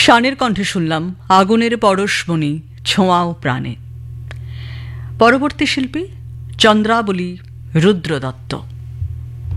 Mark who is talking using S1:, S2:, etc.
S1: শানের কণ্ঠে শুনলাম আগুনের পরশমণি ছোঁয়াও প্রাণে। পরবর্তী শিল্পী চন্দ্রাবলী রুদ্র দত্ত।